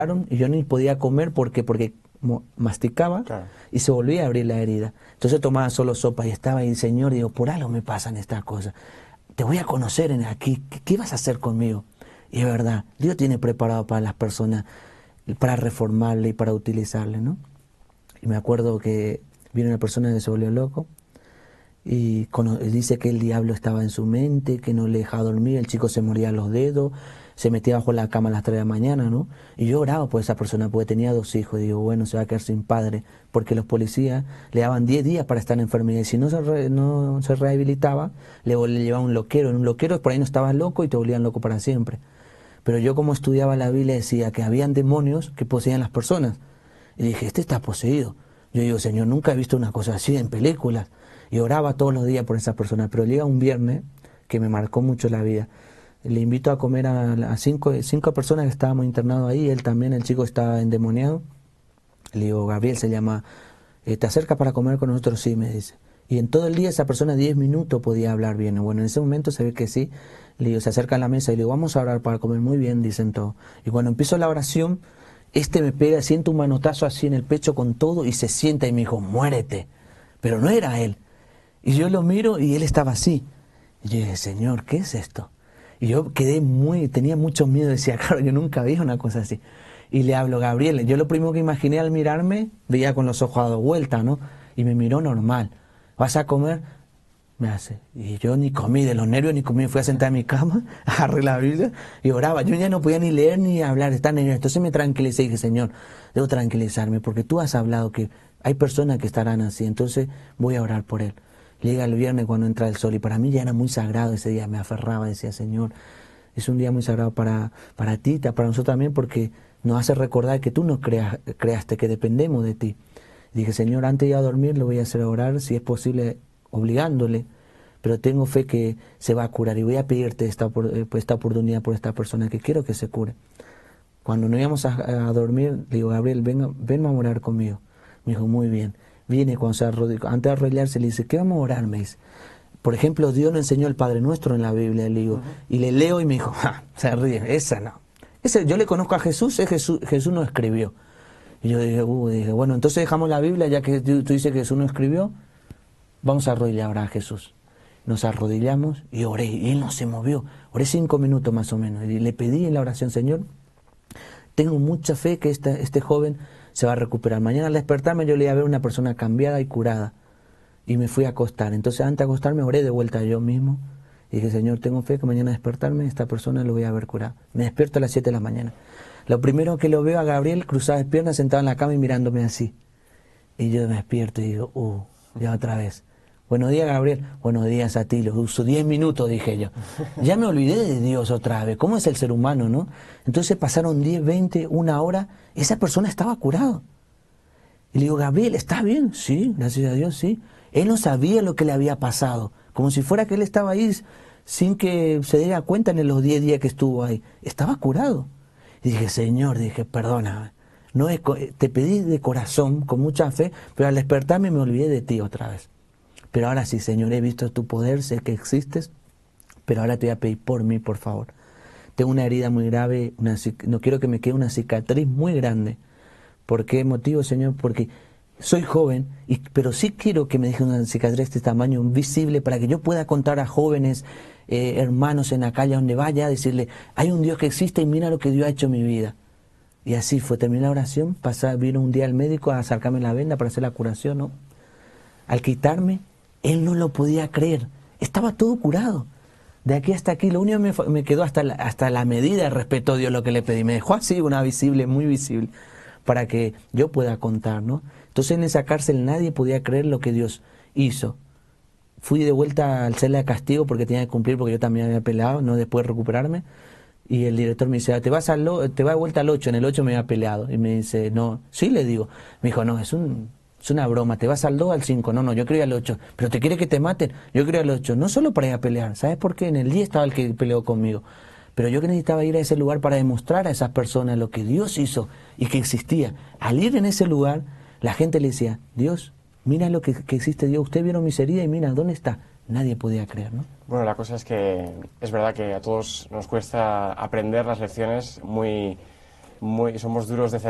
y yo ni podía comer porque masticaba, claro, y se volvía a abrir la herida. Entonces tomaba solo sopa y estaba ahí, Señor, digo, por algo me pasan estas cosas. Te voy a conocer aquí, ¿qué vas a hacer conmigo? Y es verdad, Dios tiene preparado para las personas, para reformarle y para utilizarle, ¿no? Y me acuerdo que vino una persona que se volvió loco y dice que el diablo estaba en su mente, que no le dejaba dormir, el chico se moría los dedos, se metía bajo la cama a las 3 de la mañana, ¿no? Y yo oraba por esa persona porque tenía 2 hijos, y digo, bueno, se va a quedar sin padre, porque los policías le daban 10 días para estar en enfermedad, y si no se rehabilitaba, le llevaban un loquero. En un loquero por ahí no estabas loco y te volvían loco para siempre. Pero yo, como estudiaba la Biblia, decía que habían demonios que poseían las personas. Y dije, este está poseído. Yo digo, Señor, nunca he visto una cosa así en películas. Y oraba todos los días por esa persona. Pero llega un viernes que me marcó mucho la vida. Le invito a comer a cinco personas que estábamos internados ahí. Él también, el chico estaba endemoniado. Le digo, Gabriel se llama, ¿te acercas para comer con nosotros? Sí, me dice. Y en todo el día esa persona 10 minutos podía hablar bien. Bueno, en ese momento se ve que sí. Le digo, se acerca a la mesa y le digo, vamos a orar para comer. Muy bien, dicen todos. Y cuando empiezo la oración, me pega, siento un manotazo así en el pecho con todo y se sienta y me dijo, muérete. Pero no era él. Y yo lo miro y él estaba así. Y yo dije, Señor, ¿qué es esto? Y yo tenía mucho miedo, decía, claro, yo nunca vi una cosa así. Y le hablo, Gabriel, yo lo primero que imaginé al mirarme, veía con los ojos dados vuelta, ¿no? Y me miró normal. ¿Vas a comer? Me hace. Y yo ni comí, de los nervios ni comí, fui a sentar en mi cama, agarré la Biblia y oraba. Yo ya no podía ni leer ni hablar, estaba nervioso. Entonces me tranquilicé y dije, Señor, debo tranquilizarme porque tú has hablado que hay personas que estarán así, entonces voy a orar por él. Llega el viernes cuando entra el sol y para mí ya era muy sagrado ese día, me aferraba, decía, Señor, es un día muy sagrado para ti, para nosotros también, porque nos hace recordar que tú nos creaste, que dependemos de ti. Y dije, Señor, antes de ir a dormir lo voy a hacer orar, si es posible, obligándole, pero tengo fe que se va a curar y voy a pedirte esta oportunidad por esta persona que quiero que se cure. Cuando nos íbamos a dormir, le digo, Gabriel, ven a orar conmigo. Me dijo, muy bien. Viene, cuando se arrodilló, antes de arrodillarse, le dice, ¿qué vamos a orar? Me dice, por ejemplo, Dios nos enseñó el Padre Nuestro en la Biblia, le digo, y le leo y me dijo, se ríe, esa no. Yo le conozco a Jesús, Jesús no escribió. Y yo dije, bueno, entonces dejamos la Biblia, ya que tú dices que Jesús no escribió, vamos a arrodillar ahora a Jesús. Nos arrodillamos y oré, y él no se movió. Oré 5 minutos más o menos, y le pedí en la oración, Señor, tengo mucha fe que este joven se va a recuperar. Mañana al despertarme yo le iba a ver una persona cambiada y curada. Y me fui a acostar. Entonces antes de acostarme oré de vuelta yo mismo. Y dije, Señor, tengo fe que mañana al despertarme esta persona lo voy a ver curado. Me despierto a las 7 de la mañana. Lo primero que lo veo a Gabriel cruzado de piernas, sentado en la cama y mirándome así. Y yo me despierto y digo, ya otra vez. Buenos días, Gabriel. Buenos días a ti. Los uso 10 minutos, dije yo. Ya me olvidé de Dios otra vez. ¿Cómo es el ser humano, no? Entonces pasaron 10, 20, 1 hora. Esa persona estaba curado. Y le digo, Gabriel, ¿estás bien? Sí, gracias a Dios, sí. Él no sabía lo que le había pasado. Como si fuera que él estaba ahí sin que se diera cuenta en los 10 días que estuvo ahí. Estaba curado. Y dije, Señor, perdóname. Te pedí de corazón, con mucha fe, pero al despertarme me olvidé de ti otra vez. Pero ahora sí, Señor, he visto tu poder, sé que existes, pero ahora te voy a pedir por mí, por favor. Tengo una herida muy grave, no quiero que me quede una cicatriz muy grande. ¿Por qué motivo, Señor? Porque soy joven, pero sí quiero que me deje una cicatriz de este tamaño visible para que yo pueda contar a jóvenes, hermanos en la calle donde vaya, decirle, hay un Dios que existe y mira lo que Dios ha hecho en mi vida. Y así fue, terminé la oración, vino un día el médico a sacarme la venda para hacer la curación, ¿no? Al quitarme, él no lo podía creer, estaba todo curado. De aquí hasta aquí, lo único que me quedó hasta la medida, respetó Dios lo que le pedí, me dejó así una visible, muy visible, para que yo pueda contar, ¿no? Entonces en esa cárcel nadie podía creer lo que Dios hizo. Fui de vuelta al celda de castigo porque tenía que cumplir, porque yo también había peleado, no después de recuperarme. Y el director me dice, te vas de vuelta al 8, en el 8 me había peleado. Y me dice, no, sí, le digo. Me dijo, no, es una broma, te vas al 2, al 5, no, yo quiero ir al 8. ¿Pero te quiere que te maten? Yo quiero ir al 8, no solo para ir a pelear, ¿sabes por qué? En el día estaba el que peleó conmigo. Pero yo que necesitaba ir a ese lugar para demostrar a esas personas lo que Dios hizo y que existía. Al ir en ese lugar, la gente le decía, Dios, mira lo que existe Dios, usted vieron mis heridas y mira, ¿dónde está? Nadie podía creer, ¿no? Bueno, la cosa es que es verdad que a todos nos cuesta aprender las lecciones muy somos duros de